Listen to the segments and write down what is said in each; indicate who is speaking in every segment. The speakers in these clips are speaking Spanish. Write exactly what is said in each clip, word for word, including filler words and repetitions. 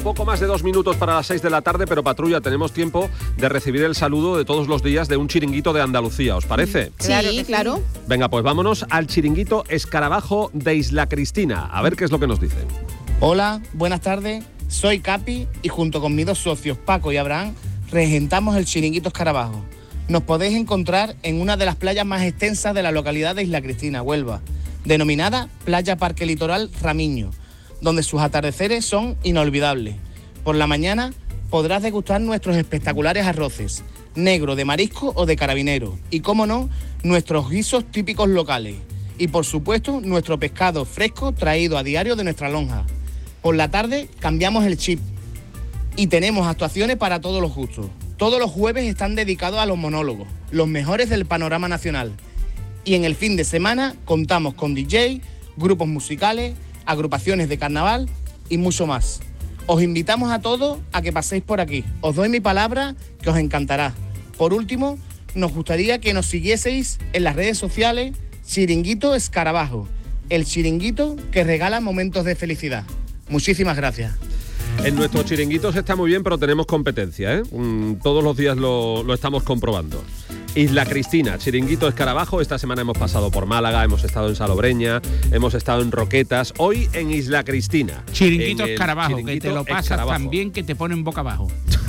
Speaker 1: Poco más de dos minutos para las seis de la tarde, pero Patrulla, tenemos tiempo de recibir el saludo de todos los días de un chiringuito de Andalucía, ¿os parece?
Speaker 2: Sí, claro, claro.
Speaker 1: Venga, pues vámonos al chiringuito Escarabajo de Isla Cristina, a ver qué es lo que nos dicen.
Speaker 3: Hola, buenas tardes, soy Capi y junto con mis dos socios, Paco y Abraham, regentamos el chiringuito Escarabajo. Nos podéis encontrar en una de las playas más extensas de la localidad de Isla Cristina, Huelva, denominada Playa Parque Litoral Ramiño, donde sus atardeceres son inolvidables. Por la mañana podrás degustar nuestros espectaculares arroces, negro, de marisco o de carabinero, y cómo no, nuestros guisos típicos locales, y por supuesto nuestro pescado fresco traído a diario de nuestra lonja. Por la tarde cambiamos el chip y tenemos actuaciones para todos los gustos. Todos los jueves están dedicados a los monólogos, los mejores del panorama nacional. Y en el fin de semana contamos con D J, grupos musicales, agrupaciones de carnaval y mucho más. Os invitamos a todos a que paséis por aquí. Os doy mi palabra que os encantará. Por último, nos gustaría que nos siguieseis en las redes sociales Chiringuito Escarabajo, el chiringuito que regala momentos de felicidad. Muchísimas gracias.
Speaker 1: En nuestros chiringuitos está muy bien, pero tenemos competencia, ¿eh? Mm, todos los días lo, lo estamos comprobando. Isla Cristina, chiringuito Escarabajo. Esta semana hemos pasado por Málaga, hemos estado en Salobreña, hemos estado en Roquetas. Hoy en Isla Cristina.
Speaker 4: Chiringuito Escarabajo, que te lo pasas tan bien que te ponen boca abajo.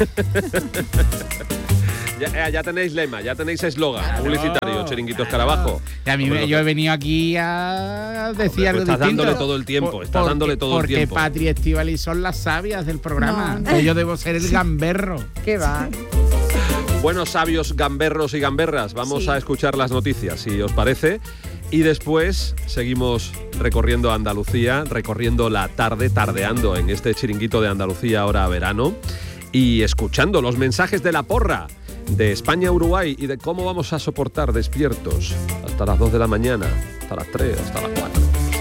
Speaker 1: Ya, ya tenéis lema, ya tenéis eslogan claro, publicitario, chiringuito claro. Escarabajo.
Speaker 4: Y a mí me, yo he venido aquí a decir algo
Speaker 1: estás
Speaker 4: distinto.
Speaker 1: dándole todo el tiempo,
Speaker 4: por,
Speaker 1: estás
Speaker 4: porque,
Speaker 1: dándole todo el tiempo.
Speaker 4: Porque Patri, Estíbaliz son las sabias del programa.
Speaker 2: No.
Speaker 4: Yo debo ser el gamberro.
Speaker 2: ¿Qué va?
Speaker 1: Buenos sabios gamberros y gamberras, vamos
Speaker 2: sí.
Speaker 1: a escuchar las noticias, si os parece. Y después seguimos recorriendo Andalucía, recorriendo la tarde, tardeando en este chiringuito de Andalucía ahora verano y escuchando los mensajes de la porra de España-Uruguay y de cómo vamos a soportar despiertos hasta las dos de la mañana, hasta las tres, hasta las cuatro.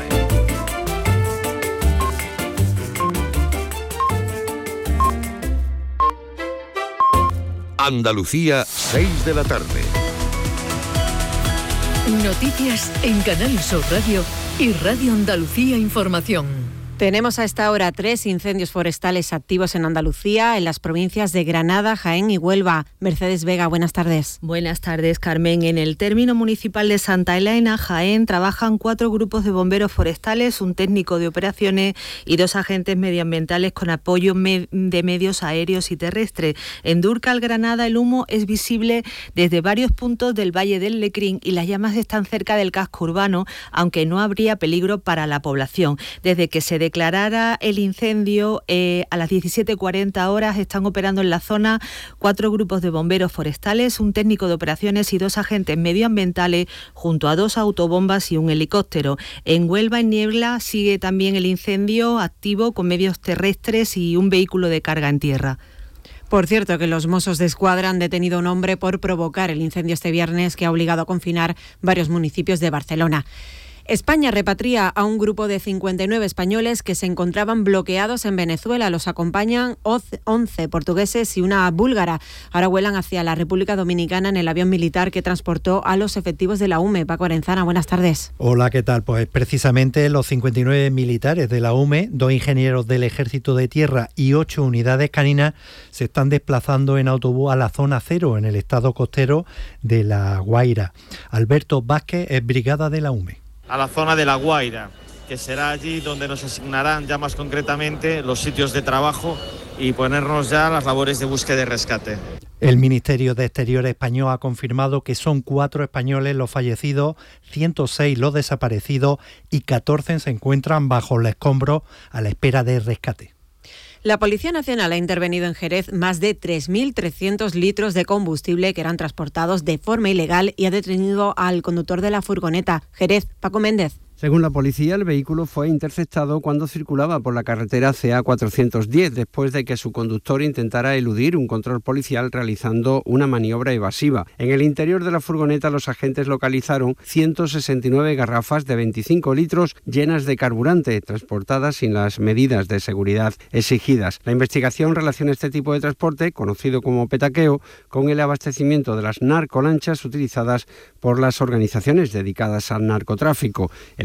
Speaker 5: Andalucía, seis de la tarde.
Speaker 6: Noticias en Canal Sur Radio y Radio Andalucía Información.
Speaker 2: Tenemos a esta hora tres incendios forestales activos en Andalucía, en las provincias de Granada, Jaén y Huelva. Mercedes Vega, buenas tardes.
Speaker 7: Buenas tardes, Carmen. En el término municipal de Santa Elena, Jaén, trabajan cuatro grupos de bomberos forestales, un técnico de operaciones y dos agentes medioambientales con apoyo me- de medios aéreos y terrestres. En Dúrcal, Granada, el humo es visible desde varios puntos del Valle del Lecrín y las llamas están cerca del casco urbano, aunque no habría peligro para la población. Desde que se declarara el incendio eh, a las diecisiete cuarenta horas están operando en la zona cuatro grupos de bomberos forestales, un técnico de operaciones y dos agentes medioambientales junto a dos autobombas y un helicóptero. En Huelva, en Niebla, sigue también el incendio activo con medios terrestres y un vehículo de carga en tierra.
Speaker 2: Por cierto, que los Mossos de Escuadra han detenido a un hombre por provocar el incendio este viernes que ha obligado a confinar varios municipios de Barcelona. España repatria a un grupo de cincuenta y nueve españoles que se encontraban bloqueados en Venezuela. Los acompañan once portugueses y una búlgara. Ahora vuelan hacia la República Dominicana en el avión militar que transportó a los efectivos de la U M E. Paco Arenzana, buenas tardes.
Speaker 8: Hola, ¿qué tal? Pues precisamente los cincuenta y nueve militares de la U M E, dos ingenieros del Ejército de Tierra y ocho unidades caninas se están desplazando en autobús a la zona cero en el estado costero de La Guaira. Alberto Vázquez es brigada de la U M E.
Speaker 9: A la zona de La Guaira, que será allí donde nos asignarán ya más concretamente los sitios de trabajo y ponernos ya las labores de búsqueda y rescate.
Speaker 8: El Ministerio de Exteriores español ha confirmado que son cuatro españoles los fallecidos, ciento seis los desaparecidos y catorce se encuentran bajo los escombros a la espera de rescate.
Speaker 2: La Policía Nacional ha intervenido en Jerez más de tres mil trescientos litros de combustible que eran transportados de forma ilegal y ha detenido al conductor de la furgoneta. Jerez, Paco Méndez.
Speaker 10: Según la policía, el vehículo fue interceptado cuando circulaba por la carretera C A cuatrocientos diez, después de que su conductor intentara eludir un control policial realizando una maniobra evasiva. En el interior de la furgoneta, los agentes localizaron ciento sesenta y nueve garrafas de veinticinco litros llenas de carburante, transportadas sin las medidas de seguridad exigidas. La investigación relaciona este tipo de transporte, conocido como petaqueo, con el abastecimiento de las narcolanchas utilizadas por las organizaciones dedicadas al narcotráfico. El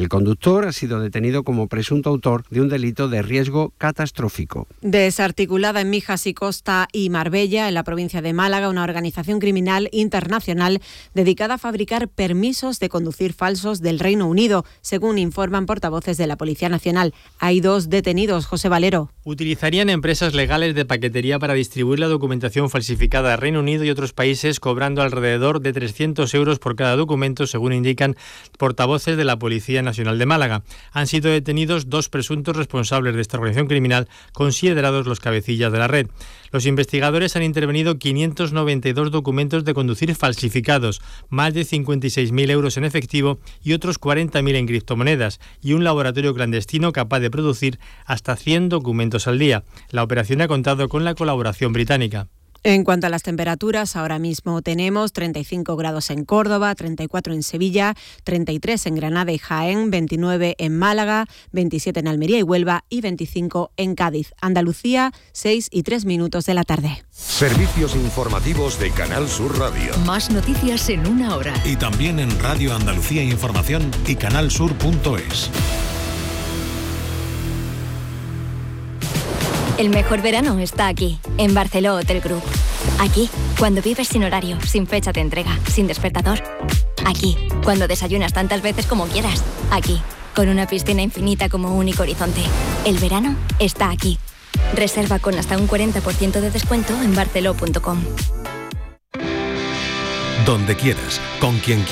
Speaker 10: El conductor ha sido detenido como presunto autor de un delito de riesgo catastrófico.
Speaker 2: Desarticulada en Mijas y Costa y Marbella, en la provincia de Málaga, una organización criminal internacional dedicada a fabricar permisos de conducir falsos del Reino Unido, según informan portavoces de la Policía Nacional. Hay dos detenidos. José Valero.
Speaker 11: Utilizarían empresas legales de paquetería para distribuir la documentación falsificada al Reino Unido y otros países, cobrando alrededor de trescientos euros por cada documento, según indican portavoces de la Policía Nacional de Málaga. Han sido detenidos dos presuntos responsables de esta organización criminal, considerados los cabecillas de la red. Los investigadores han intervenido quinientos noventa y dos documentos de conducir falsificados, más de cincuenta y seis mil euros en efectivo y otros cuarenta mil en criptomonedas, y un laboratorio clandestino capaz de producir hasta cien documentos al día. La operación ha contado con la colaboración británica.
Speaker 2: En cuanto a las temperaturas, ahora mismo tenemos treinta y cinco grados en Córdoba, treinta y cuatro en Sevilla, treinta y tres en Granada y Jaén, veintinueve en Málaga, veintisiete en Almería y Huelva y veinticinco en Cádiz. Andalucía, seis y tres minutos de la tarde.
Speaker 5: Servicios informativos de Canal Sur Radio.
Speaker 6: Más noticias en una hora.
Speaker 12: Y también en Radio Andalucía Información y canal sur punto es.
Speaker 13: El mejor verano está aquí, en Barceló Hotel Group. Aquí, cuando vives sin horario, sin fecha de entrega, sin despertador. Aquí, cuando desayunas tantas veces como quieras. Aquí, con una piscina infinita como único horizonte. El verano está aquí. Reserva con hasta un cuarenta por ciento de descuento en barceló punto com.
Speaker 12: Donde quieras, con quien quieras.